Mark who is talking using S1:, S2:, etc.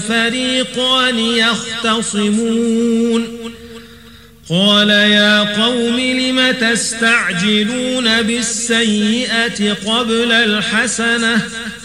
S1: الفريقان يختصمون قال يا قوم لم تستعجلون بالسيئة قبل الحسنة